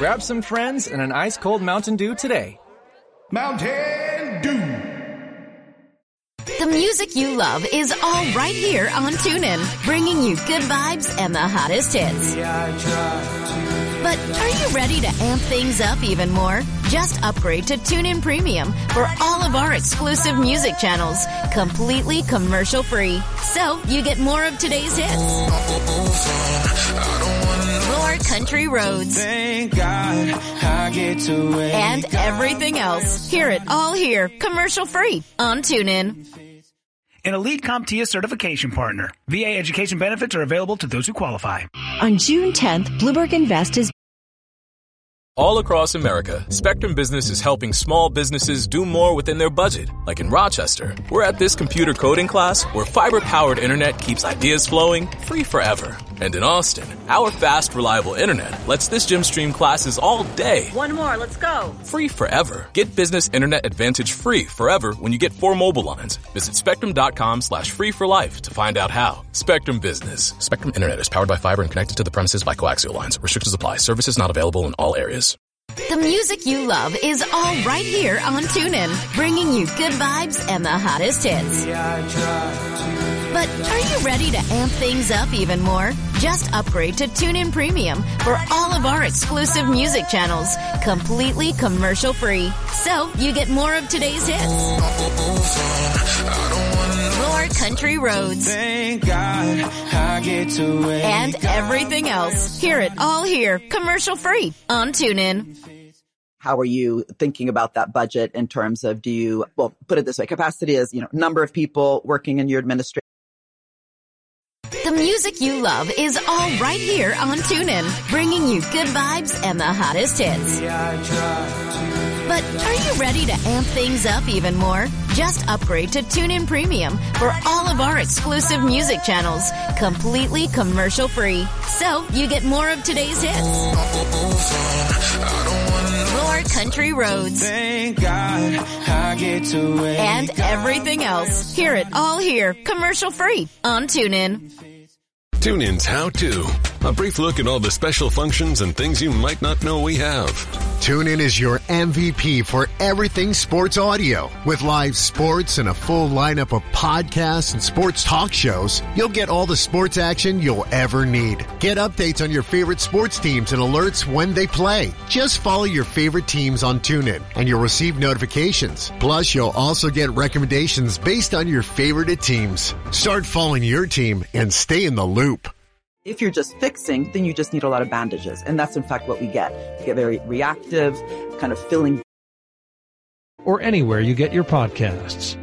Grab some friends and an ice-cold Mountain Dew today. Mountain Dew. The music you love is all right here on TuneIn, bringing you good vibes and the hottest hits. But are you ready to amp things up even more? Just upgrade to TuneIn Premium for all of our exclusive music channels, completely commercial-free. So you get more of today's hits, more country roads, Thank God I get to wake and everything else. Hear it all here, commercial-free on TuneIn. An Elite CompTIA certification partner. VA education benefits are available to those who qualify. On June 10th, Bloomberg Invest is all across America, Spectrum Business is helping small businesses do more within their budget. Like in Rochester, we're at this computer coding class where fiber-powered internet keeps ideas flowing free forever. And in Austin, our fast, reliable internet lets this gym stream classes all day. One more, let's go. Free forever. Get Business Internet Advantage free forever when you get 4 mobile lines. Visit spectrum.com/free for life to find out how. Spectrum Business. Spectrum Internet is powered by fiber and connected to the premises by coaxial lines. Restrictions apply. Services not available in all areas. The music you love is all right here on TuneIn, bringing you good vibes and the hottest hits. But are you ready to amp things up even more? Just upgrade to TuneIn Premium for all of our exclusive music channels, completely commercial-free. So you get more of today's hits, more country roads, Thank God I get to wake and everything else. Hear it all here, commercial-free on TuneIn. How are you thinking about that budget in terms of put it this way, capacity is, number of people working in your administration. The music you love is all right here on TuneIn, bringing you good vibes and the hottest hits. But are you ready to amp things up even more? Just upgrade to TuneIn Premium for all of our exclusive music channels, completely commercial-free. So you get more of today's hits, more country roads, Thank God I get to wake and everything else. Hear it all here, commercial-free on TuneIn. TuneIn's How To. A brief look at all the special functions and things you might not know we have. TuneIn is your MVP for everything sports audio. With live sports and a full lineup of podcasts and sports talk shows, you'll get all the sports action you'll ever need. Get updates on your favorite sports teams and alerts when they play. Just follow your favorite teams on TuneIn and you'll receive notifications. Plus, you'll also get recommendations based on your favorite teams. Start following your team and stay in the loop. If you're just fixing, then you just need a lot of bandages. And that's in fact what we get. We get very reactive, kind of filling. Or anywhere you get your podcasts.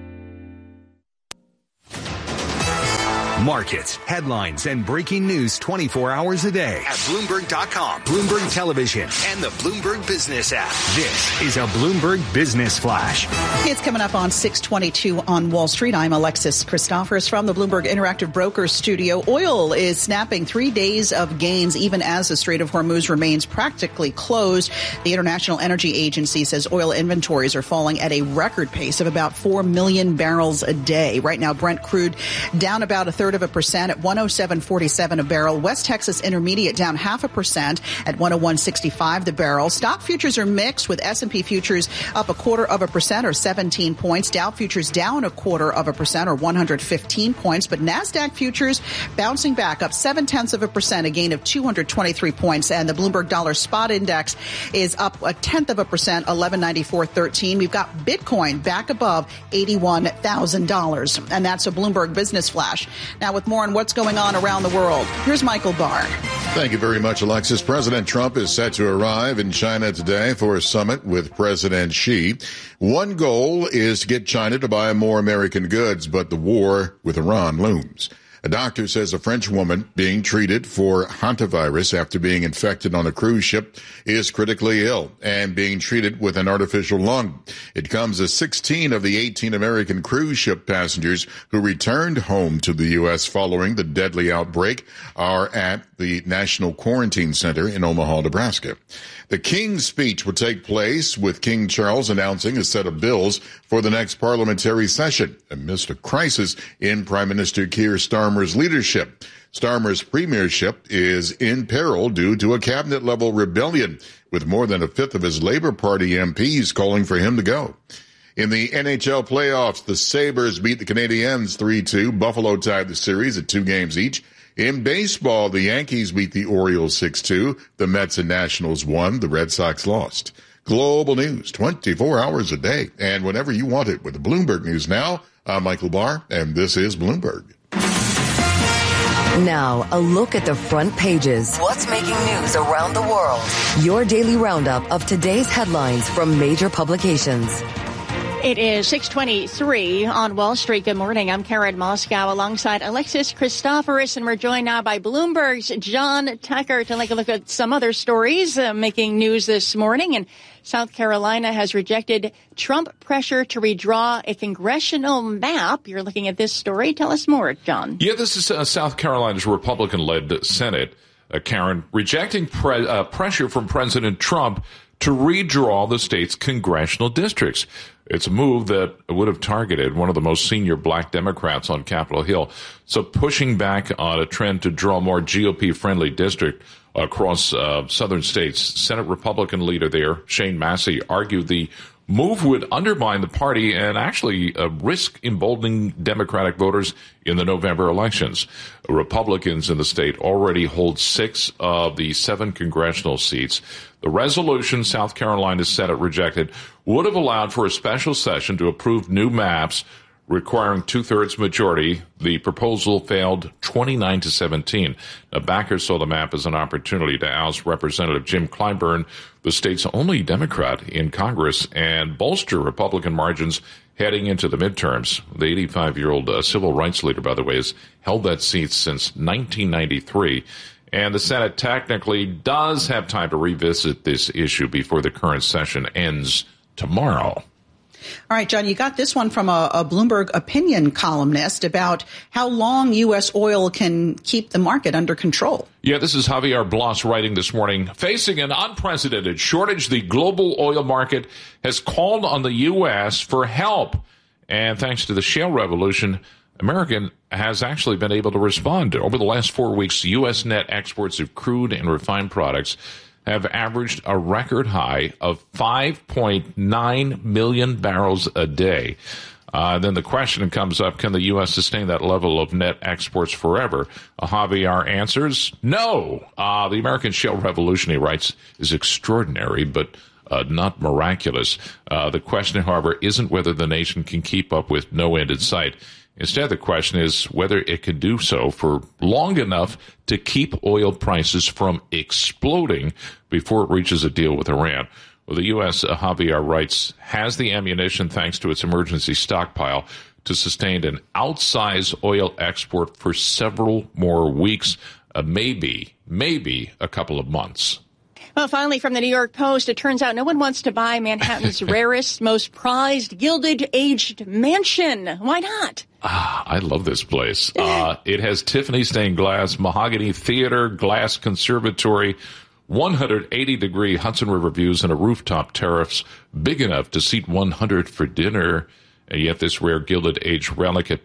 Markets, headlines, and breaking news 24 hours a day at Bloomberg.com, Bloomberg Television, and the Bloomberg Business app. This is a Bloomberg Business Flash. It's coming up on 6:22 on Wall Street. I'm Alexis Christophers from the Bloomberg Interactive Brokers studio. Oil is snapping 3 days of gains even as the Strait of Hormuz remains practically closed. The International Energy Agency says oil inventories are falling at a record pace of about 4 million barrels a day. Right now, Brent crude down about 0.33% at 107.47 a barrel. West Texas Intermediate down 0.5% at 101.65 the barrel. Stock futures are mixed with S&P futures up 0.25% or 17 points. Dow futures down 0.25% or 115 points. But NASDAQ futures bouncing back up 0.7%, a gain of 223 points. And the Bloomberg Dollar Spot Index is up 0.1%, 1194.13. We've got Bitcoin back above $81,000. And that's a Bloomberg Business Flash. Now with more on what's going on around the world, here's Michael Barr. Thank you very much, Alexis. President Trump is set to arrive in China today for a summit with President Xi. One goal is to get China to buy more American goods, but the war with Iran looms. A doctor says a French woman being treated for hantavirus after being infected on a cruise ship is critically ill and being treated with an artificial lung. It comes as 16 of the 18 American cruise ship passengers who returned home to the U.S. following the deadly outbreak are at the National Quarantine Center in Omaha, Nebraska. The King's speech will take place with King Charles announcing a set of bills for the next parliamentary session amidst a crisis in Prime Minister Keir Starmer's Starmer's leadership. Starmer's premiership is in peril due to a cabinet-level rebellion, with more than a fifth of his Labour Party MPs calling for him to go. In the NHL playoffs, the Sabres beat the Canadiens 3-2. Buffalo tied the series at 2 games each. In baseball, the Yankees beat the Orioles 6-2. The Mets and Nationals won. The Red Sox lost. Global news 24 hours a day and whenever you want it with the Bloomberg News Now. I'm Michael Barr, and this is Bloomberg. Now, a look at the front pages. What's making news around the world? Your daily roundup of today's headlines from major publications. It is 6:23 on Wall Street. Good morning. I'm Karen Moscow alongside Alexis Christoforous, and we're joined now by Bloomberg's John Tucker to take a look at some other stories making news this morning. And South Carolina has rejected Trump pressure to redraw a congressional map. You're looking at this story. Tell us more, John. Yeah, this is South Carolina's Republican-led Senate, Karen, rejecting pressure from President Trump to redraw the state's congressional districts. It's a move that would have targeted one of the most senior black Democrats on Capitol Hill. So pushing back on a trend to draw more GOP-friendly district across southern states. Senate Republican leader there, Shane Massey, argued the move would undermine the party and actually risk emboldening Democratic voters in the November elections. Republicans in the state already hold 6 of the 7 congressional seats. The resolution South Carolina's Senate rejected would have allowed for a special session to approve new maps requiring 2/3 majority. The proposal failed 29-17. Now, backers saw the map as an opportunity to oust Representative Jim Clyburn, the state's only Democrat in Congress, and bolster Republican margins heading into the midterms. The 85-year-old civil rights leader, by the way, has held that seat since 1993. And the Senate technically does have time to revisit this issue before the current session ends tomorrow. All right, John, you got this one from a Bloomberg opinion columnist about how long U.S. oil can keep the market under control. Yeah, this is Javier Blas writing this morning. Facing an unprecedented shortage, the global oil market has called on the U.S. for help. And thanks to the shale revolution, America has actually been able to respond. Over the last 4 weeks, U.S. net exports of crude and refined products have averaged a record high of 5.9 million barrels a day. Then the question comes up, can the U.S. sustain that level of net exports forever? Javier answers, no. The American shale revolution, he writes, is extraordinary, but not miraculous. The question, however, isn't whether the nation can keep up with no end in sight. Instead, the question is whether it can do so for long enough to keep oil prices from exploding before it reaches a deal with Iran. Well, the U.S., Javier writes, has the ammunition, thanks to its emergency stockpile, to sustain an outsized oil export for several more weeks, maybe a couple of months. Well, finally, from the New York Post, it turns out no one wants to buy Manhattan's rarest, most prized, gilded-aged mansion. Why not? I love this place. It has Tiffany stained glass, mahogany theater, glass conservatory, 180-degree Hudson River views, and a rooftop terrace big enough to seat 100 for dinner. And yet this rare gilded-aged relic at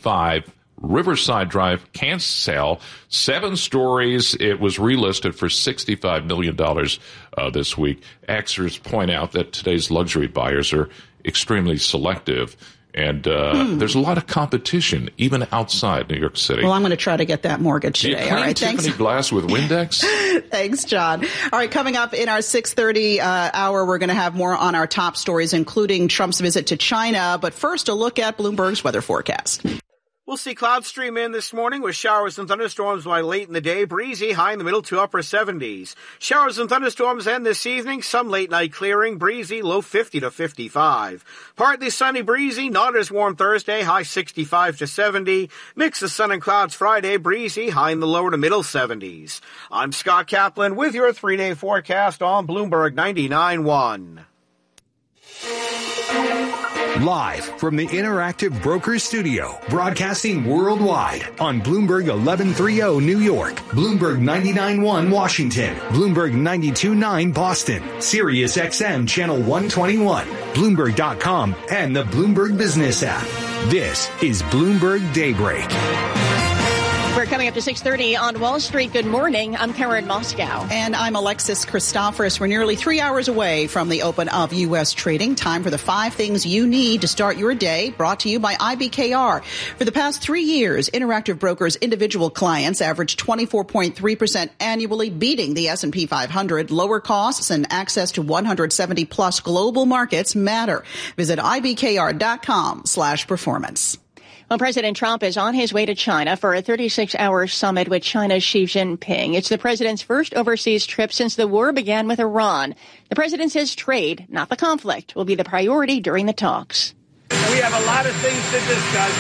25 Riverside Drive can't sell. 7 stories. It was relisted for $65 million this week. Experts point out that today's luxury buyers are extremely selective. And there's a lot of competition, even outside New York City. Well, I'm going to try to get that mortgage today. Do you clean All right, Tiffany thanks. glass with Windex? Thanks, John. All right, coming up in our 6:30 hour, we're going to have more on our top stories, including Trump's visit to China. But first, a look at Bloomberg's weather forecast. We'll see clouds stream in this morning with showers and thunderstorms by late in the day. Breezy, high in the middle to upper 70s. Showers and thunderstorms end this evening. Some late night clearing. Breezy, low 50 to 55. Partly sunny, breezy. Not as warm Thursday. High 65 to 70. Mix of sun and clouds Friday. Breezy, high in the lower to middle 70s. I'm Scott Kaplan with your 3-day forecast on Bloomberg 99.1. Live from the Interactive Brokers Studio, broadcasting worldwide on Bloomberg 1130 New York, Bloomberg 99.1 Washington, Bloomberg 92.9 Boston, Sirius XM Channel 121, Bloomberg.com, and the Bloomberg Business app. This is Bloomberg Daybreak. We're coming up to 6:30 on Wall Street. Good morning. I'm Karen Moscow. And I'm Alexis Christoforous. We're nearly 3 hours away from the open of U.S. trading. Time for the 5 things you need to start your day, brought to you by IBKR. For the past 3 years, Interactive Brokers' individual clients averaged 24.3% annually, beating the S&P 500. Lower costs and access to 170-plus global markets matter. Visit IBKR.com/performance. Well, President Trump is on his way to China for a 36-hour summit with China's Xi Jinping. It's the president's first overseas trip since the war began with Iran. The president says trade, not the conflict, will be the priority during the talks. We have a lot of things to discuss.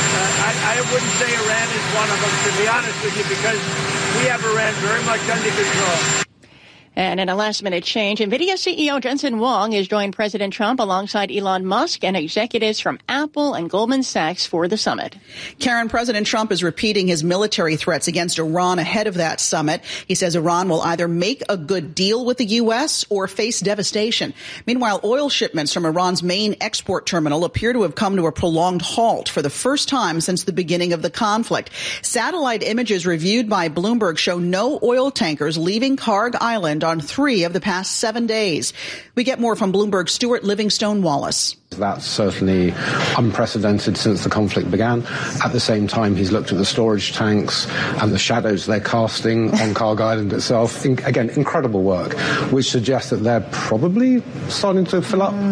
I wouldn't say Iran is one of them, to be honest with you, because we have Iran very much under control. And in a last-minute change, NVIDIA CEO Jensen Huang has joined President Trump alongside Elon Musk and executives from Apple and Goldman Sachs for the summit. Karen, President Trump is repeating his military threats against Iran ahead of that summit. He says Iran will either make a good deal with the U.S. or face devastation. Meanwhile, oil shipments from Iran's main export terminal appear to have come to a prolonged halt for the first time since the beginning of the conflict. Satellite images reviewed by Bloomberg show no oil tankers leaving Karg Island on 3 of the past 7 days. We get more from Bloomberg's Stuart Livingstone Wallace. That's certainly unprecedented since the conflict began. At the same time, he's looked at the storage tanks and the shadows they're casting on Karg Island itself. Again, incredible work, which suggests that they're probably starting to fill up.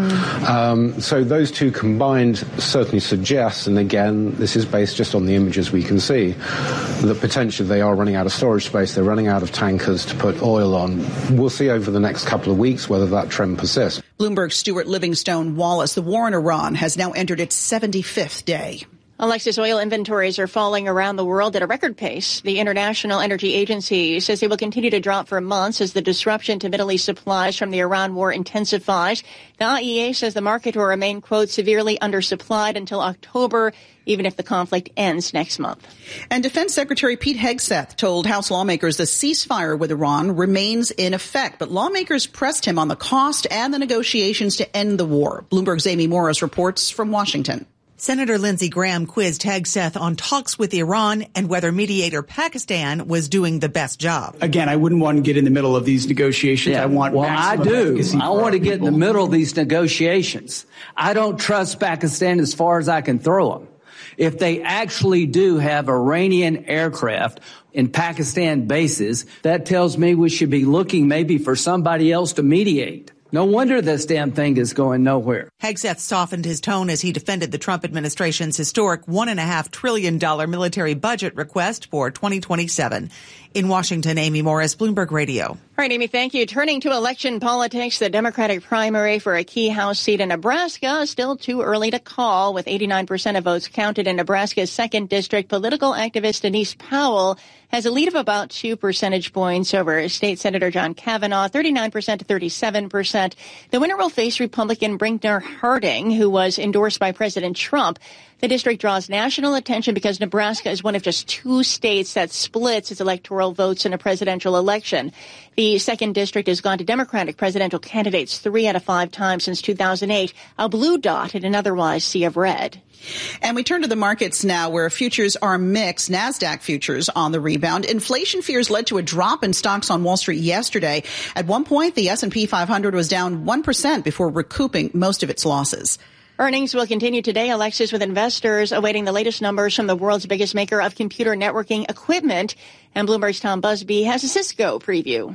So those two combined certainly suggest, and again, this is based just on the images we can see, that potentially they are running out of storage space. They're running out of tankers to put oil on. We'll see over the next couple of weeks whether that trend persists. Bloomberg's Stuart Livingstone Wallace. The war in Iran has now entered its 75th day. Alexis, oil inventories are falling around the world at a record pace. The International Energy Agency says they will continue to drop for months as the disruption to Middle East supplies from the Iran war intensifies. The IEA says the market will remain, quote, severely undersupplied until October, even if the conflict ends next month. And Defense Secretary Pete Hegseth told House lawmakers the ceasefire with Iran remains in effect, but lawmakers pressed him on the cost and the negotiations to end the war. Bloomberg's Amy Morris reports from Washington. Senator Lindsey Graham quizzed Hegseth on talks with Iran and whether mediator Pakistan was doing the best job. Again, I wouldn't want to get in the middle of these negotiations. Yeah. I want I do. I want to get in the middle of these negotiations. I don't trust Pakistan as far as I can throw them. If they actually do have Iranian aircraft in Pakistan bases, that tells me we should be looking maybe for somebody else to mediate. No wonder this damn thing is going nowhere. Hegseth softened his tone as he defended the Trump administration's historic $1.5 trillion military budget request for 2027. In Washington, Amy Morris, Bloomberg Radio. All right, Amy, thank you. Turning to election politics, the Democratic primary for a key House seat in Nebraska is still too early to call. With 89% of votes counted in Nebraska's 2nd district, political activist Denise Powell has a lead of about 2 percentage points over State Senator John Kavanaugh, 39% to 37%. The winner will face Republican Brinkner Harding, who was endorsed by President Trump. The district draws national attention because Nebraska is one of just 2 states that splits its electoral votes in a presidential election. The 2nd district has gone to Democratic presidential candidates 3 out of 5 times since 2008, a blue dot in an otherwise sea of red. And we turn to the markets now, where futures are mixed. NASDAQ futures on the rebound. Inflation fears led to a drop in stocks on Wall Street yesterday. At one point, the S&P 500 was down 1% before recouping most of its losses. Earnings will continue today, Alexis, with investors awaiting the latest numbers from the world's biggest maker of computer networking equipment. And Bloomberg's Tom Busby has a Cisco preview.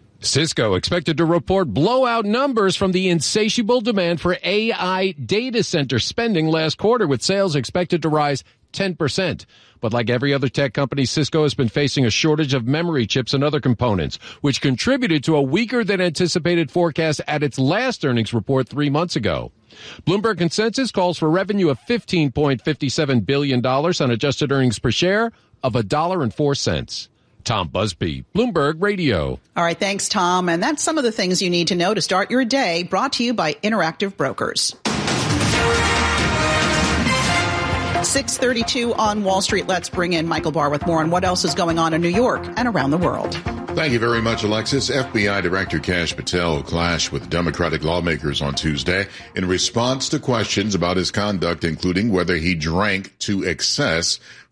Cisco expected to report blowout numbers from the insatiable demand for AI data center spending last quarter, with sales expected to rise 10%. But like every other tech company, Cisco has been facing a shortage of memory chips and other components, which contributed to a weaker than anticipated forecast at its last earnings report 3 months ago. Bloomberg consensus calls for revenue of $15.57 billion on adjusted earnings per share of $1.04. Tom Busby, Bloomberg Radio. All right, thanks, Tom. And that's some of the things you need to know to start your day, brought to you by Interactive Brokers. 6:32 on Wall Street. Let's bring in Michael Barr with more on what else is going on in New York and around the world. Thank you very much, Alexis. FBI Director Kash Patel clashed with Democratic lawmakers on Tuesday in response to questions about his conduct, including whether he drank to excess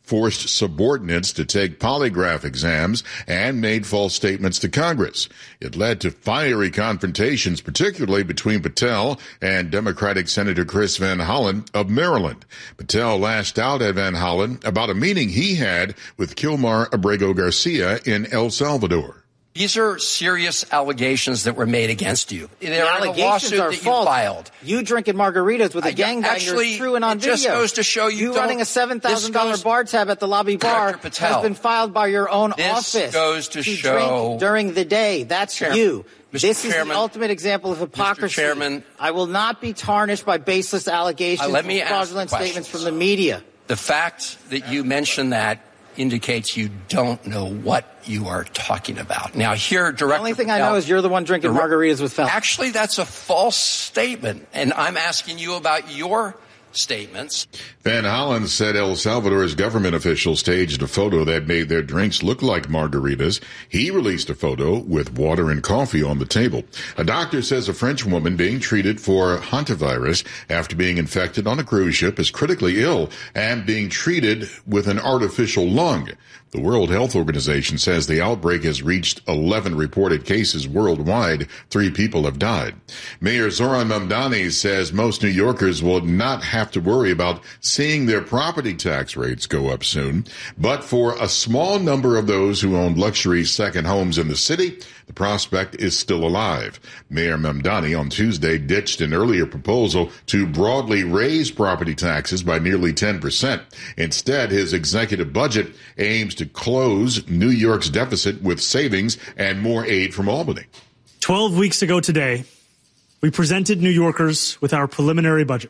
forced subordinates to take polygraph exams, and made false statements to Congress. It led to fiery confrontations, particularly between Patel and Democratic Senator Chris Van Hollen of Maryland. Patel lashed out at Van Hollen about a meeting he had with Kilmar Abrego Garcia in El Salvador. These are serious allegations that were made against you. The allegations are false. You filed. You drinking margaritas with a gangbanger is true and on video. It just goes to show you running a $7,000 bar tab at the lobby bar has been filed by your own office. This goes to show drink during the day. That's you. This is the ultimate example of hypocrisy. Mr. Chairman, I will not be tarnished by baseless allegations or fraudulent statements from the media. The fact that you mentioned that indicates you don't know what you are talking about. Now, here, Director The only thing I know is you're the one drinking margaritas with Phelps. Actually, that's a false statement, and I'm asking you about your statements. Van Hollen said El Salvador's government officials staged a photo that made their drinks look like margaritas. He released a photo with water and coffee on the table. A doctor says a French woman being treated for hantavirus after being infected on a cruise ship is critically ill and being treated with an artificial lung. The World Health Organization says the outbreak has reached 11 reported cases worldwide. 3 people have died. Mayor Zoran Mamdani says most New Yorkers will not have to worry about seeing their property tax rates go up soon. But for a small number of those who own luxury second homes in the city, the prospect is still alive. Mayor Mamdani on Tuesday ditched an earlier proposal to broadly raise property taxes by nearly 10%. Instead, his executive budget aims to close New York's deficit with savings and more aid from Albany. 12 weeks ago today, we presented New Yorkers with our preliminary budget.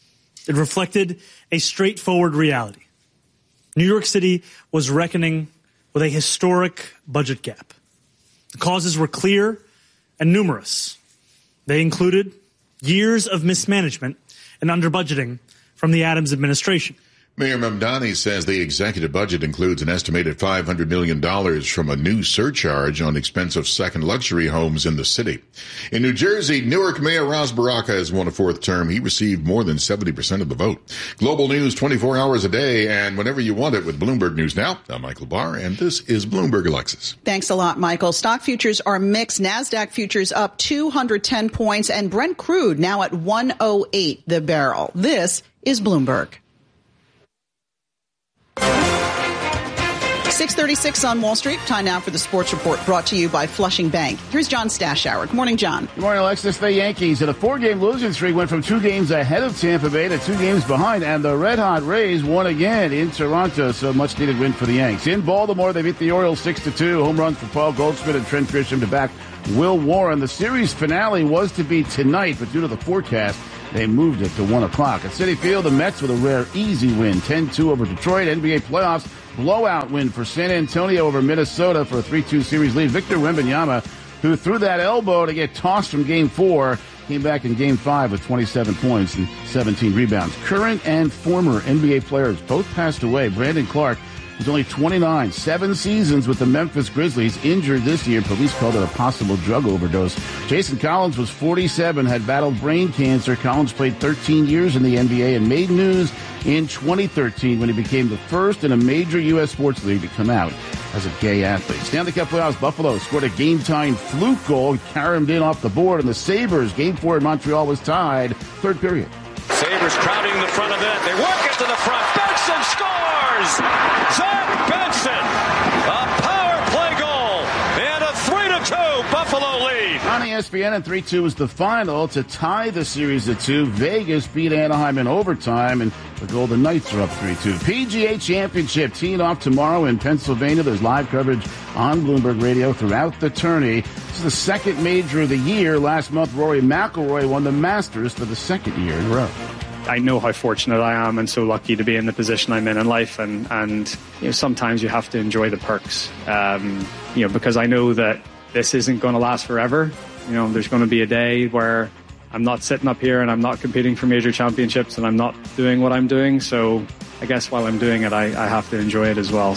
It reflected a straightforward reality. New York City was reckoning with a historic budget gap. The causes were clear and numerous. They included years of mismanagement and under-budgeting from the Adams administration. Mayor Mamdani says the executive budget includes an estimated $500 million from a new surcharge on expensive second luxury homes in the city. In New Jersey, Newark Mayor Ras Baraka has won a 4th term. He received more than 70% of the vote. Global news 24 hours a day and whenever you want it with Bloomberg News Now. I'm Michael Barr, and this is Bloomberg Alexis. Thanks a lot, Michael. Stock futures are mixed. NASDAQ futures up 210 points, and Brent crude now at $108 the barrel. This is Bloomberg. 6:36 on Wall Street. Time now for the Sports Report, brought to you by Flushing Bank. Here's John Stashower. Good morning, John. Good morning, Alexis. The Yankees in a 4-game losing streak went from 2 games ahead of Tampa Bay to 2 games behind, and the Red Hot Rays won again in Toronto, so much needed win for the Yanks. In Baltimore, they beat the Orioles 6-2. Home runs for Paul Goldschmidt and Trent Grisham to back Will Warren. The series finale was to be tonight, but due to the forecast, they moved it to 1 o'clock. At Citi Field, the Mets with a rare easy win, 10-2 over Detroit. NBA playoffs, blowout win for San Antonio over Minnesota for a 3-2 series lead. Victor Wembanyama, who threw that elbow to get tossed from Game 4, came back in Game 5 with 27 points and 17 rebounds. Current and former NBA players both passed away. Brandon Clark was only 29, 7 seasons with the Memphis Grizzlies, injured this year. Police called it a possible drug overdose. Jason Collins was 47, had battled brain cancer. Collins played 13 years in the NBA and made news in 2013 when he became the first in a major U.S. sports league to come out as a gay athlete. Stanley Cup playoffs, Buffalo scored a game-tying fluke goal, carried in off the board, and the Sabres, Game 4 in Montreal, was tied. 3rd period. Sabres crowding the front of it. They work it to the front. Benson scores! Zach Benson! A power play goal! And a 3-2 Buffalo lead. On ESPN, and 3-2 was the final to tie the series at 2. Vegas beat Anaheim in overtime, and the Golden Knights are up 3-2. PGA Championship teeing off tomorrow in Pennsylvania. There's live coverage on Bloomberg Radio throughout the tourney. This is the second major of the year. Last month, Rory McIlroy won the Masters for the 2nd year in a row. I know how fortunate I am and so lucky to be in the position I'm in life, and you know, sometimes you have to enjoy the perks, because I know that this isn't going to last forever. You know, there's going to be a day where I'm not sitting up here and I'm not competing for major championships and I'm not doing what I'm doing. So I guess while I'm doing it, I have to enjoy it as well.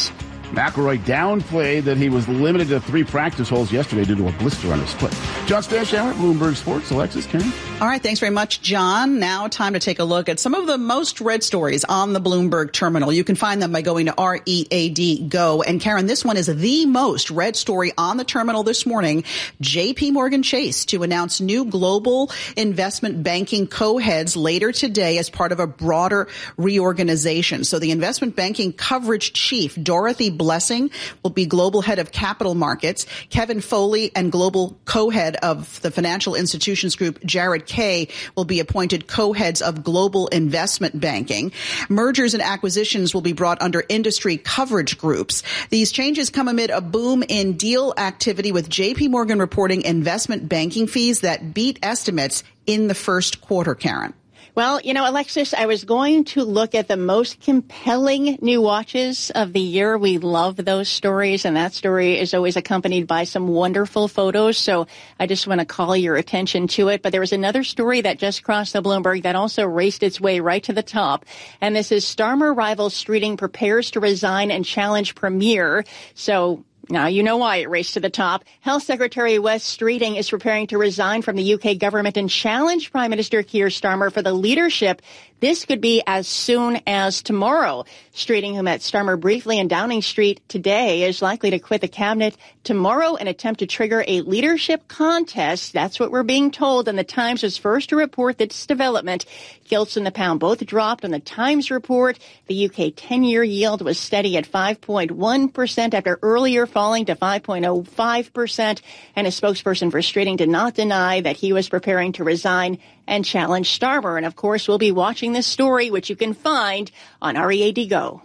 McIlroy downplayed that he was limited to 3 practice holes yesterday due to a blister on his foot. John Stashower, Bloomberg Sports. Alexis, Karen. All right, thanks very much, John. Now time to take a look at some of the most read stories on the Bloomberg terminal. You can find them by going to READ Go. And Karen, this one is the most read story on the terminal this morning. JP Morgan Chase to announce new global investment banking co-heads later today as part of a broader reorganization. So the investment banking coverage chief, Dorothy Blessing, will be global head of capital markets. Kevin Foley and global co-head of the financial institutions group, Jared Kay, will be appointed co-heads of global investment banking. Mergers and acquisitions will be brought under industry coverage groups. These changes come amid a boom in deal activity, with JP Morgan reporting investment banking fees that beat estimates in the first quarter, Karen. Well, Alexis, I was going to look at the most compelling new watches of the year. We love those stories, and that story is always accompanied by some wonderful photos. So I just want to call your attention to it. But there was another story that just crossed the Bloomberg that also raced its way right to the top. And this is Starmer rival Streeting prepares to resign and challenge Premier. So now you know why it raced to the top. Health Secretary Wes Streeting is preparing to resign from the UK government and challenge Prime Minister Keir Starmer for the leadership. This could be as soon as tomorrow. Streeting, who met Starmer briefly in Downing Street today, is likely to quit the cabinet tomorrow and attempt to trigger a leadership contest. That's what we're being told. And the Times was first to report this development. Gilts and the pound both dropped on the Times report. The UK 10-year yield was steady at 5.1% after earlier falling to 5.05%. And a spokesperson for Streeting did not deny that he was preparing to resign and challenge Starmer. And of course, we'll be watching this story, which you can find on READ Go.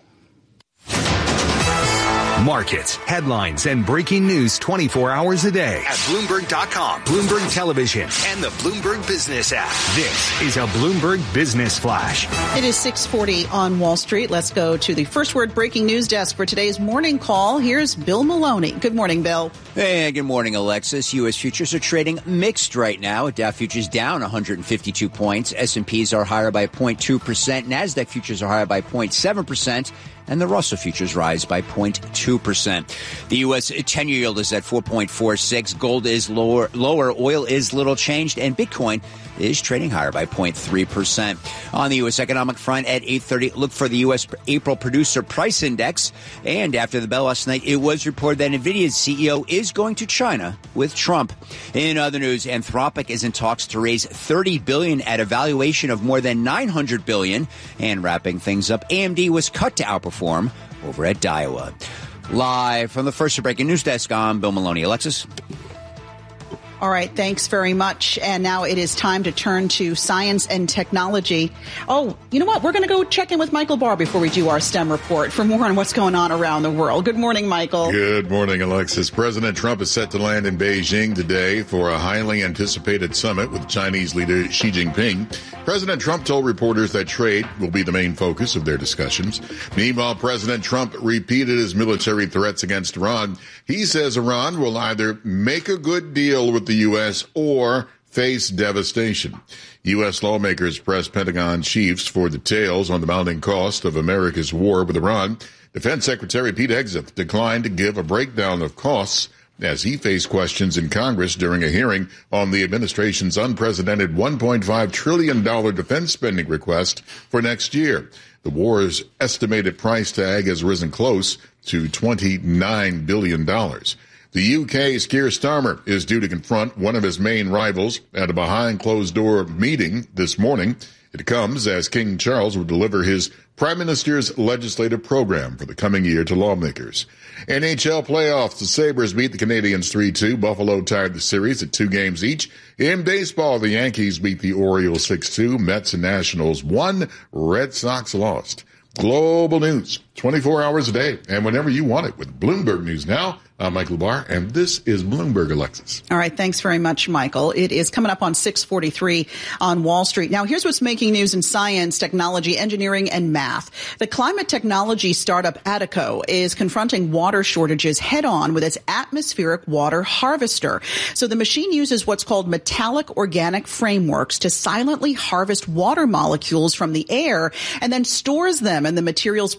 Markets, headlines, and breaking news 24 hours a day at Bloomberg.com, Bloomberg Television, and the Bloomberg Business app. This is a Bloomberg Business Flash. It is 6:40 on Wall Street. Let's go to the First Word breaking news desk for today's morning call. Here's Bill Maloney. Good morning, Bill. Hey, good morning, Alexis. U.S. futures are trading mixed right now. Dow futures down 152 points. S&Ps are higher by 0.2%. NASDAQ futures are higher by 0.7%. And the Russell futures rise by 0.2%. The U.S. 10-year yield is at 4.46. Gold is lower. Oil is little changed. And Bitcoin is trading higher by 0.3%. On the U.S. economic front at 8:30, look for the U.S. April Producer Price Index. And after the bell last night, it was reported that NVIDIA's CEO is going to China with Trump. In other news, Anthropic is in talks to raise $30 billion at a valuation of more than $900 billion. And wrapping things up, AMD was cut to outperform over at Daiwa. Live from the First Breaking News Desk, I'm Bill Maloney. Alexis? All right, thanks very much. And now it is time to turn to science and technology. Oh, you know what? We're going to go check in with Michael Barr before we do our STEM report for more on what's going on around the world. Good morning, Michael. Good morning, Alexis. President Trump is set to land in Beijing today for a highly anticipated summit with Chinese leader Xi Jinping. President Trump told reporters that trade will be the main focus of their discussions. Meanwhile, President Trump repeated his military threats against Iran. He says Iran will either make a good deal with the U.S. or face devastation. U.S. lawmakers pressed Pentagon chiefs for details on the mounting cost of America's war with Iran. Defense Secretary Pete Hegseth declined to give a breakdown of costs as he faced questions in Congress during a hearing on the administration's unprecedented $1.5 trillion defense spending request for next year. The war's estimated price tag has risen close to $29 billion. The UK's Keir Starmer is due to confront one of his main rivals at a behind-closed-door meeting this morning. It comes as King Charles will deliver his Prime Minister's legislative program for the coming year to lawmakers. NHL playoffs, the Sabres beat the Canadiens 3-2. Buffalo tied the series at 2 games each. In baseball, the Yankees beat the Orioles 6-2. Mets and Nationals won. Red Sox lost. Global news, 24 hours a day, and whenever you want it with Bloomberg News Now. I'm Michael Barr, and this is Bloomberg, Alexis. All right, thanks very much, Michael. It is coming up on 6:43 on Wall Street. Now, here's what's making news in science, technology, engineering, and math. The climate technology startup Attico is confronting water shortages head-on with its atmospheric water harvester. So the machine uses what's called metallic organic frameworks to silently harvest water molecules from the air and then stores them in the material's porous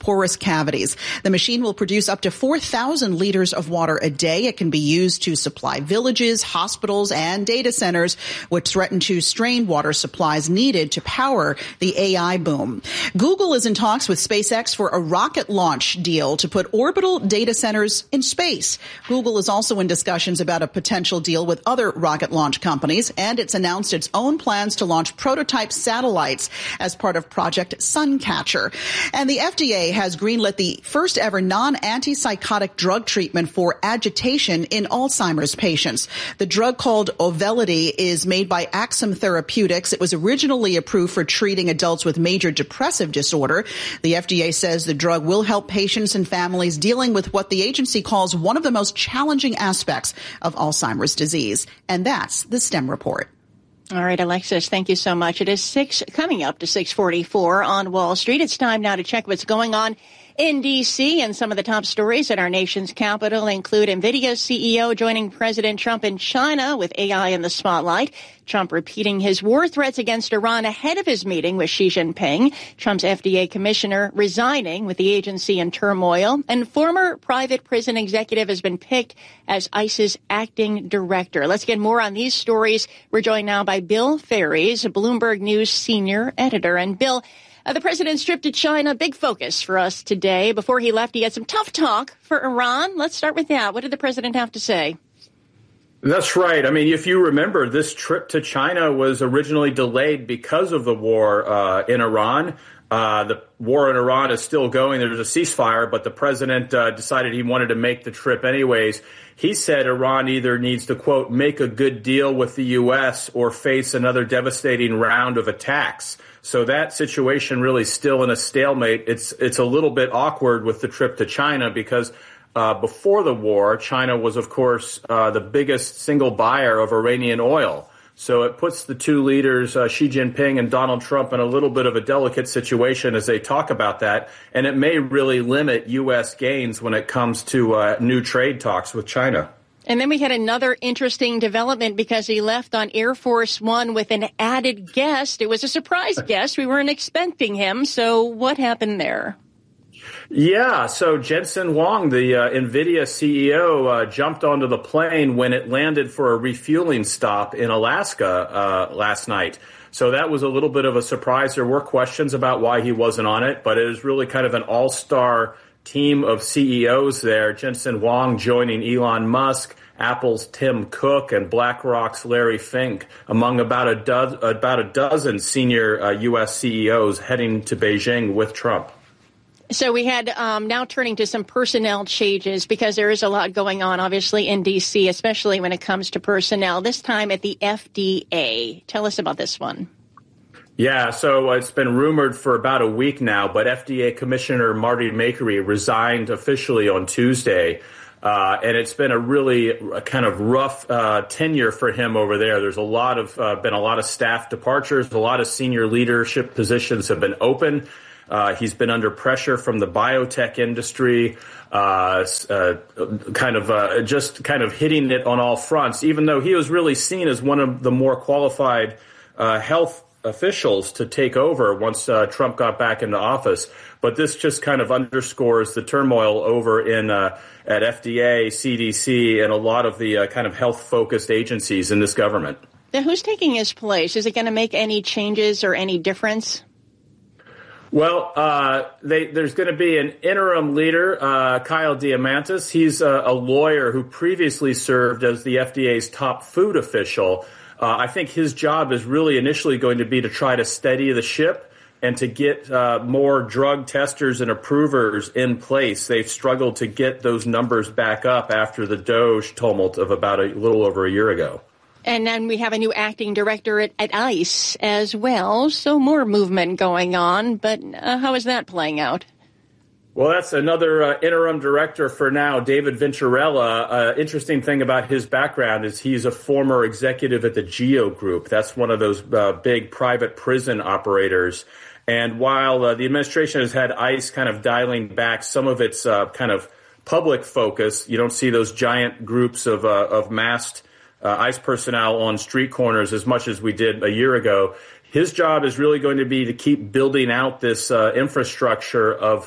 cavities. The machine will produce up to 4,000 liters of water a day. It can be used to supply villages, hospitals, and data centers, which threaten to strain water supplies needed to power the AI boom. Google is in talks with SpaceX for a rocket launch deal to put orbital data centers in space. Google is also in discussions about a potential deal with other rocket launch companies, and it's announced its own plans to launch prototype satellites as part of Project Suncatcher. And the FDA has greenlit the first ever non-antipsychotic drug treatment for agitation in Alzheimer's patients. The drug called Auvelity is made by Axsome Therapeutics. It was originally approved for treating adults with major depressive disorder. The FDA says the drug will help patients and families dealing with what the agency calls one of the most challenging aspects of Alzheimer's disease. And that's the STEM report. All right, Alexis, thank you so much. It is coming up to 6:44 on Wall Street. It's time now to check what's going on in D.C. and some of the top stories at our nation's capital include NVIDIA's CEO joining President Trump in China with AI in the spotlight. Trump repeating his war threats against Iran ahead of his meeting with Xi Jinping. Trump's FDA commissioner resigning with the agency in turmoil. And former private prison executive has been picked as ICE's acting director. Let's get more on these stories. We're joined now by Bill Ferries, a Bloomberg News senior editor. And Bill, the president's trip to China, big focus for us today. Before he left, he had some tough talk for Iran. Let's start with that. What did the president have to say? That's right. I mean, if you remember, this trip to China was originally delayed because of the war in Iran. The war in Iran is still going. There's a ceasefire, but the president decided he wanted to make the trip anyways. He said Iran either needs to, quote, make a good deal with the U.S. or face another devastating round of attacks. So that situation really still in a stalemate. It's a little bit awkward with the trip to China because before the war, China was, of course, the biggest single buyer of Iranian oil. So it puts the two leaders, Xi Jinping and Donald Trump, in a little bit of a delicate situation as they talk about that. And it may really limit U.S. gains when it comes to new trade talks with China. And then we had another interesting development because he left on Air Force One with an added guest. It was a surprise guest. We weren't expecting him. So what happened there? Yeah, so Jensen Huang, the NVIDIA CEO, jumped onto the plane when it landed for a refueling stop in Alaska last night. So that was a little bit of a surprise. There were questions about why he wasn't on it, but it was really kind of an all-star team of CEOs there. Jensen Huang joining Elon Musk, Apple's Tim Cook, and BlackRock's Larry Fink, among about a dozen senior U.S. CEOs heading to Beijing with Trump. So we had now turning to some personnel changes because there is a lot going on, obviously, in D.C., especially when it comes to personnel, this time at the FDA. Tell us about this one. Yeah, so it's been rumored for about a week now, but FDA Commissioner Marty Makary resigned officially on Tuesday. And it's been a really kind of rough tenure for him over there. There's been a lot of staff departures. A lot of senior leadership positions have been open. He's been under pressure from the biotech industry, kind of hitting it on all fronts, even though he was really seen as one of the more qualified health officials to take over once Trump got back into office. But this just kind of underscores the turmoil over at FDA, CDC, and a lot of the kind of health-focused agencies in this government. Now, who's taking his place? Is it going to make any changes or any difference? Well, there's going to be an interim leader, Kyle Diamandis. He's a lawyer who previously served as the FDA's top food official. I think his job is really initially going to be to try to steady the ship and to get more drug testers and approvers in place. They've struggled to get those numbers back up after the DOJ tumult of about a little over a year ago. And then we have a new acting director at ICE as well. So more movement going on. But how is that playing out? Well, that's another interim director for now, David Venturella. Interesting thing about his background is he's a former executive at the GEO Group. That's one of those big private prison operators. And while the administration has had ICE kind of dialing back some of its kind of public focus, you don't see those giant groups of masked ICE personnel on street corners as much as we did a year ago. His job is really going to be to keep building out this infrastructure of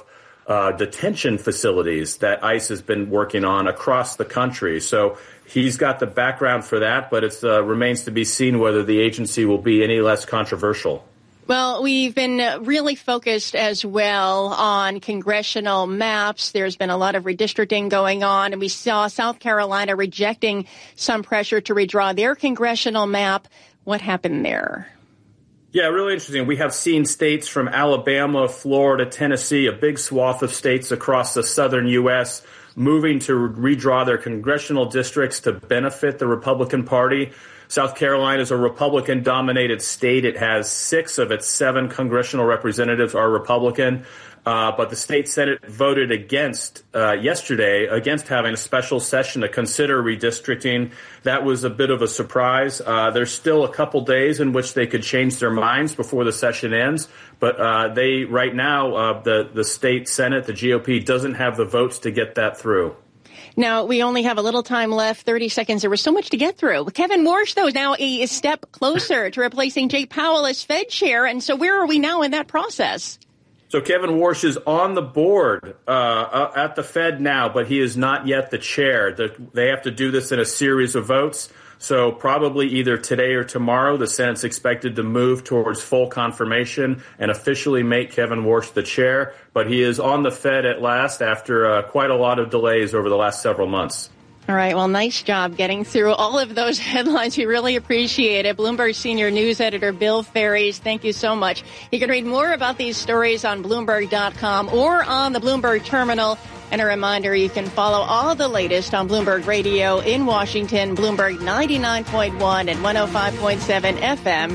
detention facilities that ICE has been working on across the country. So he's got the background for that, but it remains to be seen whether the agency will be any less controversial. Well, we've been really focused as well on congressional maps. There's been a lot of redistricting going on, and we saw South Carolina rejecting some pressure to redraw their congressional map. What happened there? Yeah, really interesting. We have seen states from Alabama, Florida, Tennessee, a big swath of states across the southern U.S. moving to redraw their congressional districts to benefit the Republican Party. South Carolina is a Republican-dominated state. It has 6 of its 7 congressional representatives are Republican. But the state Senate voted yesterday against having a special session to consider redistricting. That was a bit of a surprise. There's still a couple days in which they could change their minds before the session ends. But right now, the state Senate, the GOP, doesn't have the votes to get that through. Now, we only have a little time left, 30 seconds. There was so much to get through. Kevin Warsh, though, is now a step closer to replacing Jay Powell as Fed chair. And so where are we now in that process? So Kevin Warsh is on the board at the Fed now, but he is not yet the chair. They have to do this in a series of votes. So probably either today or tomorrow, the Senate's expected to move towards full confirmation and officially make Kevin Warsh the chair. But he is on the Fed at last after quite a lot of delays over the last several months. All right. Well, nice job getting through all of those headlines. We really appreciate it. Bloomberg senior news editor Bill Ferries, thank you so much. You can read more about these stories on Bloomberg.com or on the Bloomberg terminal. And a reminder, you can follow all the latest on Bloomberg Radio in Washington, Bloomberg 99.1 and 105.7 FM.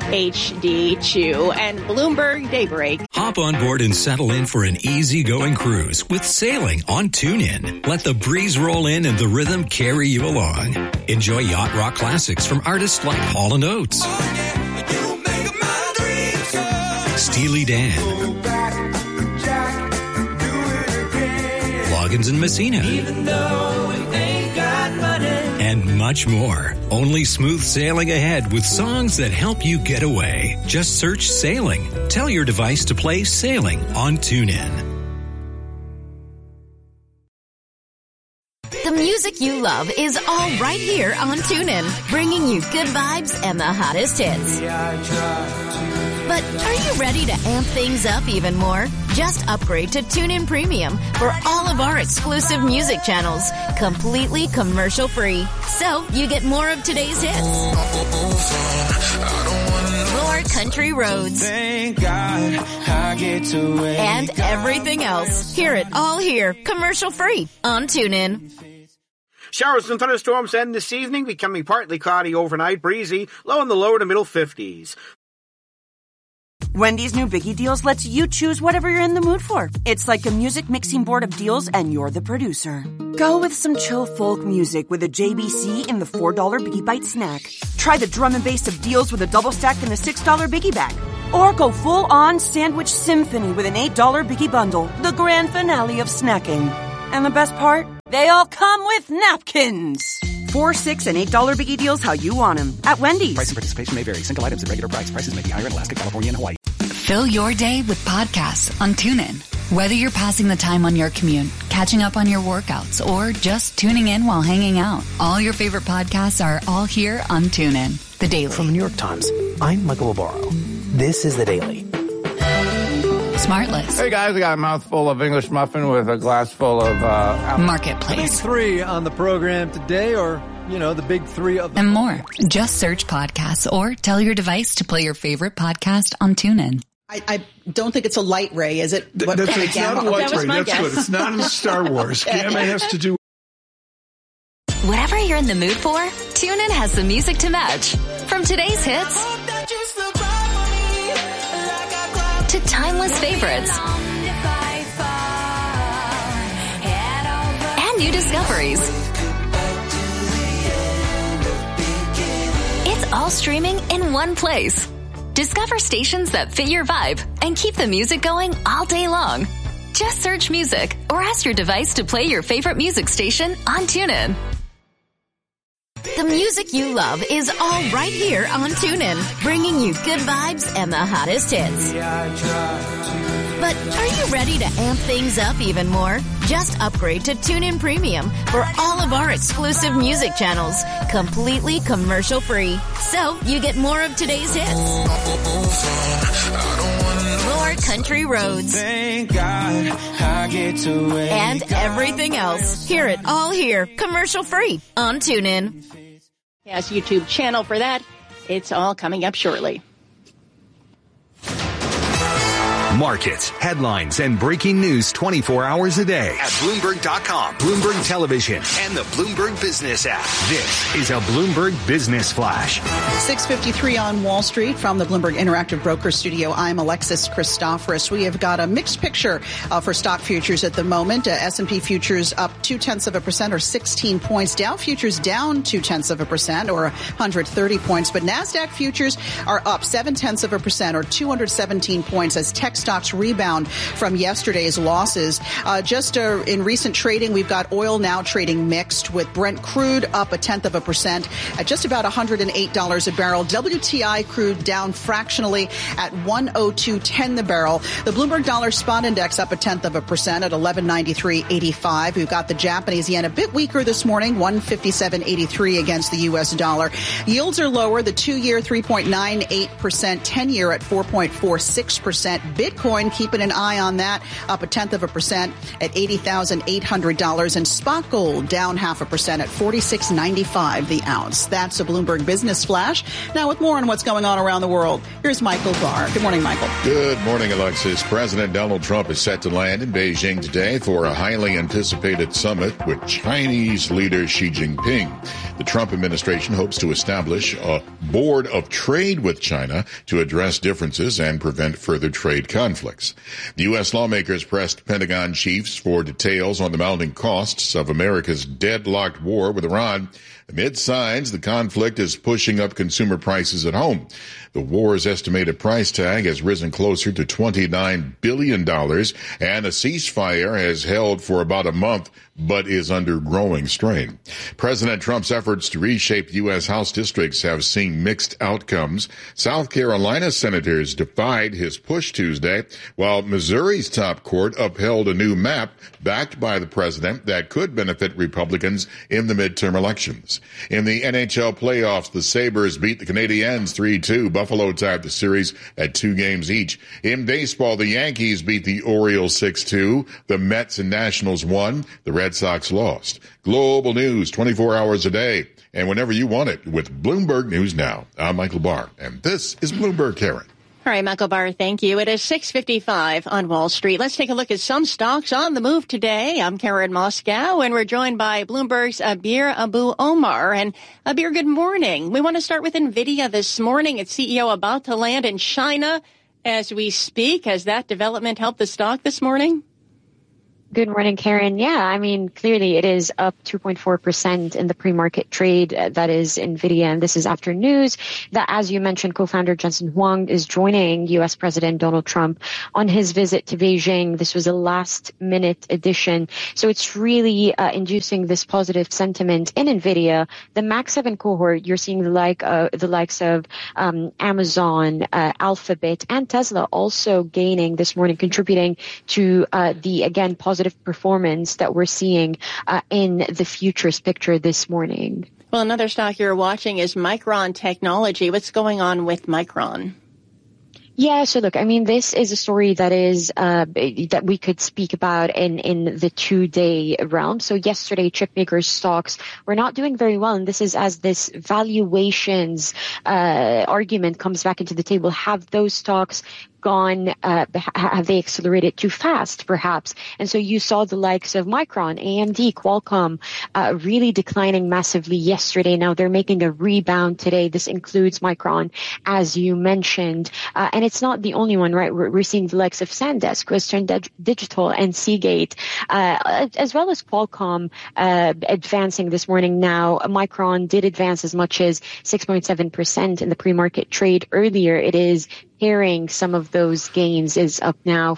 HD2 and Bloomberg Daybreak. Hop on board and settle in for an easygoing cruise with sailing on TuneIn. Let the breeze roll in and the rhythm carry you along. Enjoy yacht rock classics from artists like Hall & Oates, Steely Dan, Loggins and Messina, and much more. Only smooth sailing ahead with songs that help you get away. Just search Sailing. Tell your device to play Sailing on TuneIn. The music you love is all right here on TuneIn, bringing you good vibes and the hottest hits. But are you ready to amp things up even more? Just upgrade to TuneIn Premium for all of our exclusive music channels, completely commercial-free. So you get more of today's hits, more country roads, thank God I get to and everything else. Hear it all here, commercial-free on TuneIn. Showers and thunderstorms end this evening, becoming partly cloudy overnight, breezy, low in the lower to middle 50s. Wendy's new Biggie Deals lets you choose whatever you're in the mood for. It's like a music mixing board of deals, and you're the producer. Go with some chill folk music with a JBC in the $4 Biggie Bite snack. Try the drum and bass of deals with a double stack in the $6 Biggie Bag. Or go full-on sandwich symphony with an $8 Biggie Bundle, the grand finale of snacking. And the best part? They all come with napkins. $4, $6, and $8 Biggie Deals how you want them at Wendy's. Price and participation may vary. Single items at regular price. Prices may be higher in Alaska, California, and Hawaii. Fill your day with podcasts on TuneIn. Whether you're passing the time on your commute, catching up on your workouts, or just tuning in while hanging out, all your favorite podcasts are all here on TuneIn. The Daily. From the New York Times, I'm Michael Obaro. This is The Daily. Smartless. Hey guys, I got a mouthful of English muffin with a glass full of Marketplace. The big three on the program today, or, you know, the big three of and more. Just search podcasts or tell your device to play your favorite podcast on TuneIn. I don't think it's a light ray, is it? It's not a light ray. That's good. It's not in Star Wars. Gamma has to do. Whatever you're in the mood for, TuneIn has the music to match. From today's hits to timeless favorites and new discoveries. It's all streaming in one place. Discover stations that fit your vibe and keep the music going all day long. Just search music or ask your device to play your favorite music station on TuneIn. The music you love is all right here on TuneIn, bringing you good vibes and the hottest hits. But are you ready to amp things up even more? Just upgrade to TuneIn Premium for all of our exclusive music channels, completely commercial-free. So you get more of today's hits, more country roads, Thank God I get to wake and everything else. Hear it all here, commercial-free on TuneIn. Yes, YouTube channel for that. It's all coming up shortly. Markets, headlines, and breaking news 24 hours a day at Bloomberg.com, Bloomberg Television, and the Bloomberg Business app. This is a Bloomberg Business Flash. 6:53 on Wall Street from the Bloomberg Interactive Broker Studio. I'm Alexis Christoforous. We have got a mixed picture for stock futures at the moment. S&P futures up 0.2% or 16 points. Dow futures down 0.2% or 130 points. But NASDAQ futures are up 0.7% or 217 points as tech stocks rebound from yesterday's losses. In recent trading, we've got oil now trading mixed with Brent crude up 0.1% at just about $108 a barrel. WTI crude down fractionally at $102.10 the barrel. The Bloomberg Dollar Spot Index up 0.1% at 1193.85. We've got the Japanese yen a bit weaker this morning, 157.83 against the U.S. dollar. Yields are lower. The 2-year 3.98%, 10-year at 4.46%. Bitcoin, keeping an eye on that, up 0.1% at $80,800. And spot gold down 0.5% at $46.95 the ounce. That's a Bloomberg Business Flash. Now with more on what's going on around the world, here's Michael Barr. Good morning, Michael. Good morning, Alexis. President Donald Trump is set to land in Beijing today for a highly anticipated summit with Chinese leader Xi Jinping. The Trump administration hopes to establish a board of trade with China to address differences and prevent further trade conflicts. The U.S. lawmakers pressed Pentagon chiefs for details on the mounting costs of America's deadlocked war with Iran. Amid signs the conflict is pushing up consumer prices at home. The war's estimated price tag has risen closer to $29 billion, and a ceasefire has held for about a month, but is under growing strain. President Trump's efforts to reshape U.S. House districts have seen mixed outcomes. South Carolina senators defied his push Tuesday, while Missouri's top court upheld a new map backed by the president that could benefit Republicans in the midterm elections. In the NHL playoffs, the Sabres beat the Canadiens 3-2. Buffalo tied the series at 2 games each. In baseball, the Yankees beat the Orioles 6-2. The Mets and Nationals won. The Red Sox lost. Global news 24 hours a day and whenever you want it with Bloomberg News Now. I'm Michael Barr, and this is Bloomberg Karen. All right, Michael Barr, thank you. It is 6:55 on Wall Street. Let's take a look at some stocks on the move today. I'm Karen Moscow, and we're joined by Bloomberg's Abir Abu-Omar. And Abir, good morning. We want to start with NVIDIA this morning. Its CEO about to land in China as we speak. Has that development helped the stock this morning? Good morning, Karen. Yeah, I mean, clearly it is up 2.4% in the pre-market trade. That is NVIDIA. And this is after news that, as you mentioned, co-founder Jensen Huang is joining U.S. President Donald Trump on his visit to Beijing. This was a last-minute addition. So it's really inducing this positive sentiment in NVIDIA. The Max 7 cohort, you're seeing the likes of Amazon, Alphabet, and Tesla also gaining this morning, contributing to the, again, positive performance that we're seeing in the futures picture this morning. Well, another stock you're watching is Micron Technology. What's going on with Micron? Yeah, so look, I mean, this is a story that is that we could speak about in the 2-day realm. So yesterday, chip makers stocks were not doing very well, and this is as this valuations argument comes back into the table. Have those stocks gone, have they accelerated too fast, perhaps? And so you saw the likes of Micron, AMD, Qualcomm really declining massively yesterday. Now they're making a rebound today. This includes Micron, as you mentioned. And it's not the only one, right? We're seeing the likes of SanDisk, Western Digital, and Seagate, as well as Qualcomm advancing this morning. Now, Micron did advance as much as 6.7% in the pre-market trade earlier. It is hearing some of those gains, is up now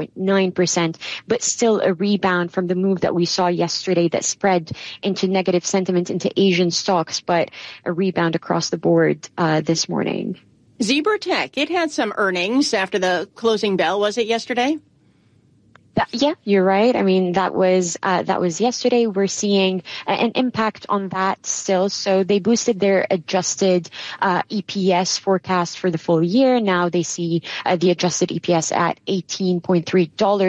5.9%, but still a rebound from the move that we saw yesterday that spread into negative sentiment into Asian stocks, but a rebound across the board this morning. Zebra Tech, it had some earnings after the closing bell, was it yesterday? Yeah, you're right. I mean, that was yesterday. We're seeing an impact on that still. So they boosted their adjusted EPS forecast for the full year. Now they see the adjusted EPS at $18.3 to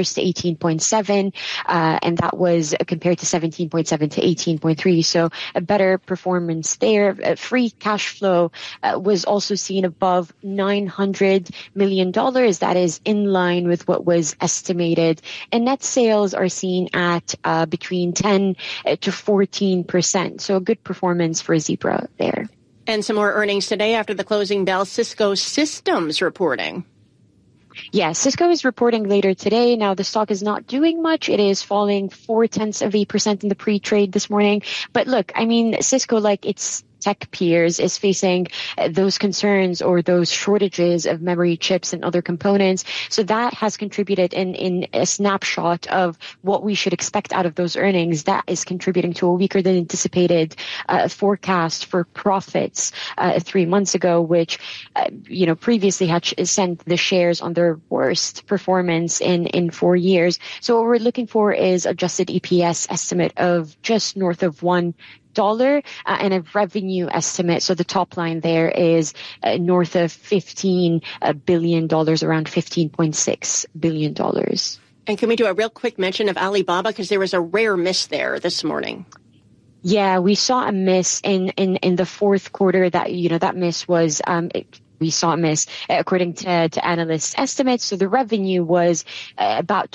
$18.7, and that was compared to $17.7 to $18.3. So a better performance there. Free cash flow was also seen above $900 million. That is in line with what was estimated. And net sales are seen at between 10 to 14%. So a good performance for Zebra there. And some more earnings today after the closing bell. Cisco Systems reporting. Yeah, Cisco is reporting later today. Now, the stock is not doing much. It is falling 0.4% in the pre-trade this morning. But look, I mean, Cisco, like its tech peers, is facing those concerns or those shortages of memory chips and other components. So that has contributed in a snapshot of what we should expect out of those earnings. That is contributing to a weaker than anticipated forecast for profits 3 months ago, which, previously had sent the shares on their worst performance in 4 years. So what we're looking for is adjusted EPS estimate of just north of $1 and a revenue estimate. So the top line there is north of $15 billion, around $15.6 billion. And can we do a real quick mention of Alibaba? Because there was a rare miss there this morning. Yeah, we saw a miss in the fourth quarter. That miss was we saw a miss according to analyst estimates. So the revenue was about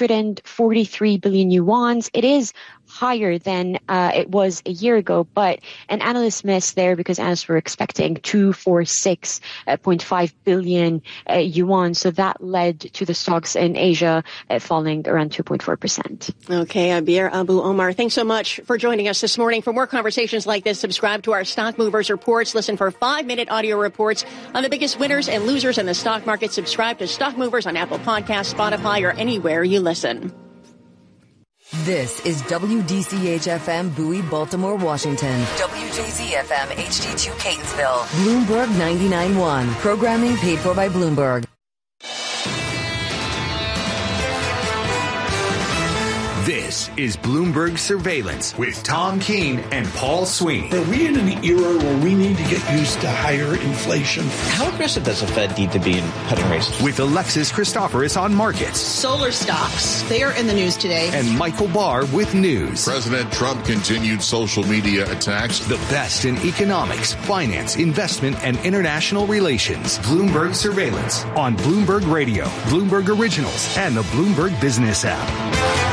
243 billion yuan. It is higher than it was a year ago, but an analyst missed there because analysts were expecting 246.5 billion yuan. So that led to the stocks in Asia falling around 2.4%. Okay, Abir Abu Omar, thanks so much for joining us this morning. For more conversations like this, subscribe to our Stock Movers Reports. Listen for 5-minute audio reports on the biggest winners and losers in the stock market. Subscribe to Stock Movers on Apple Podcasts, Spotify, or anywhere you listen. This is WDCH-FM Bowie, Baltimore, Washington. WJZ-FM HD2 Catonsville. Bloomberg 99.1. Programming paid for by Bloomberg. This is Bloomberg Surveillance with Tom Keene and Paul Sweeney. Are we in an era where we need to get used to higher inflation? How aggressive does the Fed need to be in cutting rates? With Alexis Christoforous on markets. Solar stocks, they are in the news today. And Michael Barr with news. President Trump continued social media attacks. The best in economics, finance, investment, and international relations. Bloomberg Surveillance on Bloomberg Radio, Bloomberg Originals, and the Bloomberg Business app.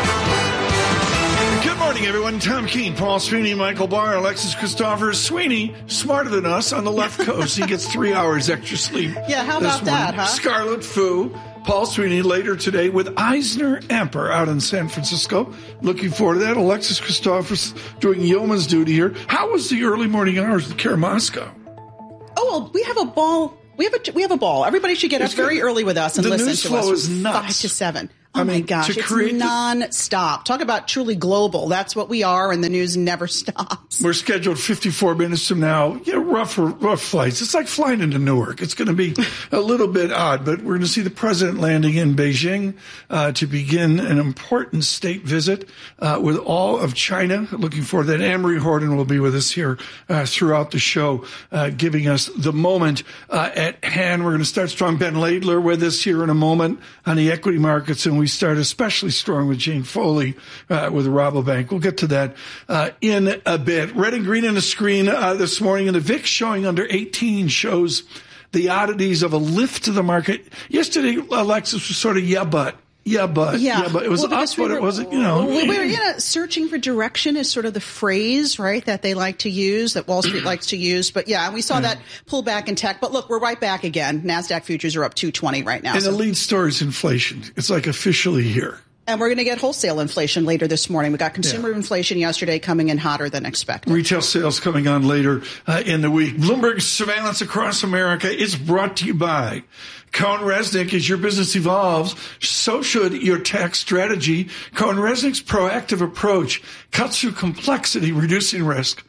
Good morning, everyone. Tom Keene, Paul Sweeney, Michael Barr, Alexis Christoforous. Sweeney, smarter than us on the left coast. He gets 3 hours extra sleep. Yeah, how about that, huh? Scarlet Fu. Paul Sweeney later today with Eisner Amper out in San Francisco. Looking forward to that. Alexis Christoforous doing yeoman's duty here. How was the early morning hours with Care Moscow? Oh, well, we have a ball. We have a ball. Everybody should get up very early with us and listen to us. The news flow is nuts. 5 to 7. Oh, my gosh, it's non-stop. Talk about truly global. That's what we are, and the news never stops. We're scheduled 54 minutes from now. Yeah, rough flights. It's like flying into Newark. It's going to be a little bit odd, but we're going to see the president landing in Beijing to begin an important state visit with all of China. Looking forward to that. Anne-Marie Horton will be with us here throughout the show, giving us the moment at hand. We're going to start strong. Ben Laidler with us here in a moment on the equity markets, and we start especially strong with Jane Foley with Rabobank. We'll get to that in a bit. Red and green on the screen this morning, and the VIX showing under 18 shows the oddities of a lift to the market. Yesterday, Alexis was sort of Yeah, but it was up, but it wasn't, We were searching for direction is sort of the phrase, right, that they like to use, that Wall Street likes to use. But yeah, we saw that pullback in tech. But look, we're right back again. NASDAQ futures are up 220 right now. And the lead story is inflation. It's like officially here. And we're going to get wholesale inflation later this morning. We got consumer inflation yesterday coming in hotter than expected. Retail sales coming on later in the week. Bloomberg Surveillance across America is brought to you by Cohen-Resnick. As your business evolves, so should your tax strategy. Cohen-Resnick's proactive approach cuts through complexity, reducing risk.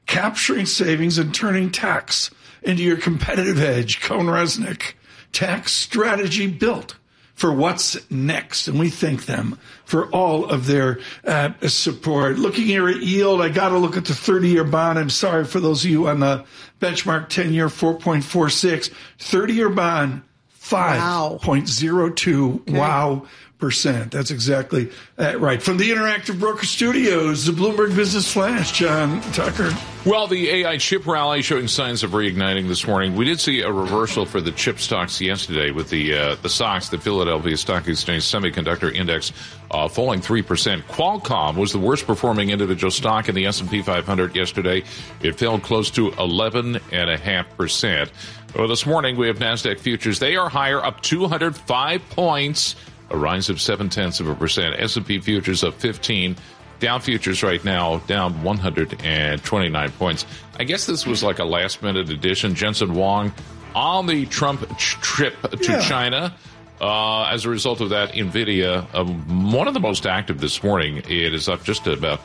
capturing savings and turning tax into your competitive edge. Cohn Resnick, tax strategy built for what's next. And we thank them for all of their support. Looking here at yield, I got to look at the 30-year bond. I'm sorry for those of you on the benchmark 10-year, 4.46. 30-year bond, 5.02. Okay. Wow. %. That's exactly right. From the Interactive Broker Studios, the Bloomberg Business Flash, John Tucker. Well, the AI chip rally showing signs of reigniting this morning. We did see a reversal for the chip stocks yesterday with the SOX, the Philadelphia Stock Exchange Semiconductor Index, falling 3%. Qualcomm was the worst performing individual stock in the S&P 500 yesterday. It fell close to 11.5%. Well, this morning we have NASDAQ futures. They are higher, up 205 points. A rise of 0.7%. S&P futures up 15. Dow futures right now down 129 points. I guess this was like a last-minute addition. Jensen Huang on the Trump trip to China. As a result of that, NVIDIA, one of the most active this morning, it is up just about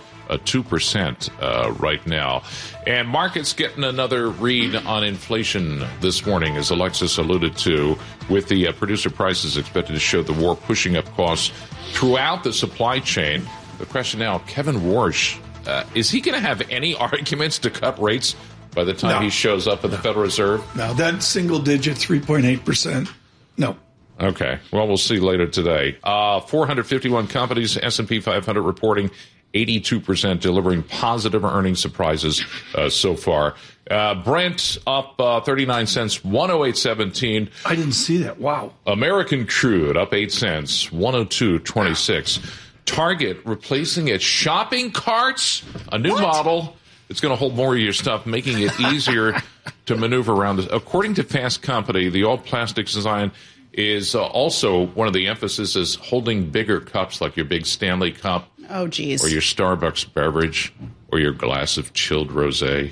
2% right now. And markets getting another read on inflation this morning, as Alexis alluded to, with the producer prices expected to show the war pushing up costs throughout the supply chain. The question now, Kevin Warsh, is he going to have any arguments to cut rates by the time he shows up at the Federal Reserve? No, that single digit 3.8%. No. Okay. Well, we'll see later today. 451 companies, S&P 500 reporting 82%, delivering positive earnings surprises so far. Brent up 39 cents, 108.17. I didn't see that. Wow. American crude up 8 cents, 102.26. Target replacing its shopping carts, a new model. It's going to hold more of your stuff, making it easier to maneuver around. According to Fast Company, the all-plastic design is also one of the emphasis is holding bigger cups like your big Stanley cup. Oh, geez. Or your Starbucks beverage, or your glass of chilled rosé.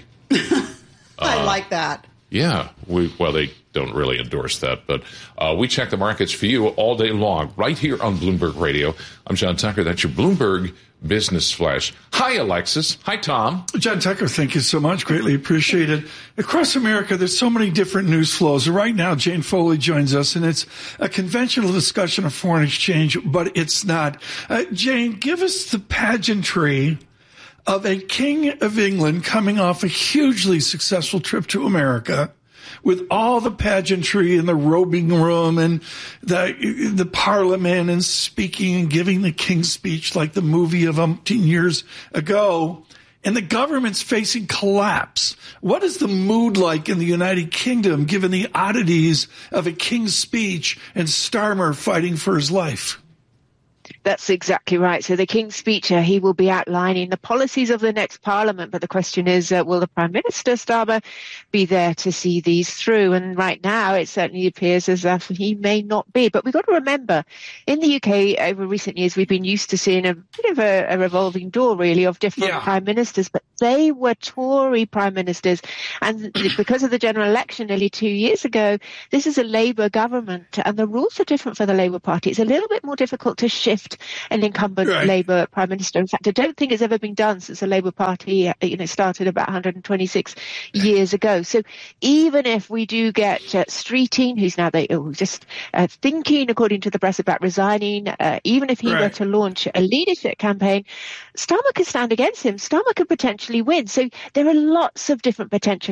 I like that. Yeah. They don't really endorse that, but we check the markets for you all day long, right here on Bloomberg Radio. I'm John Tucker. That's your Bloomberg Business Flash. Hi, Alexis. Hi, Tom. John Tucker, thank you so much. Greatly appreciated. Across America, there's so many different news flows. Right now, Jane Foley joins us, and it's a conventional discussion of foreign exchange, but it's not. Jane, give us the pageantry of a king of England coming off a hugely successful trip to America, with all the pageantry in the robing room and the parliament and speaking and giving the king's speech like the movie of umpteen years ago, and the government's facing collapse. What is the mood like in the United Kingdom given the oddities of a king's speech and Starmer fighting for his life? That's exactly right. So the King's Speech, he will be outlining the policies of the next Parliament. But the question is, will the Prime Minister, Starmer, be there to see these through? And right now, it certainly appears as if he may not be. But we've got to remember, in the UK, over recent years, we've been used to seeing a bit of a revolving door, really, of different Prime Ministers. But they were Tory Prime Ministers. And because of the general election nearly 2 years ago, this is a Labour government. And the rules are different for the Labour Party. It's a little bit more difficult to shift an incumbent Labour Prime Minister. In fact, I don't think it's ever been done since the Labour Party started about 126 years ago. So even if we do get Streeting, who's now just thinking, according to the press, about resigning, even if he were to launch a leadership campaign, Starmer could stand against him. Starmer could potentially win. So there are lots of different potential